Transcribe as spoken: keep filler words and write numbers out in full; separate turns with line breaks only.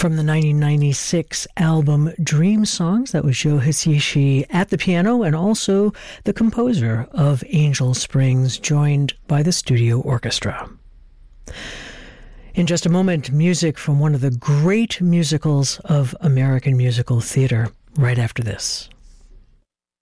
From the nineteen ninety-six album Dream Songs, that was Joe Hisaishi at the piano and also the composer of Angel Springs, joined by the studio orchestra. In just a moment, music from one of the great musicals of American musical theater, right after this.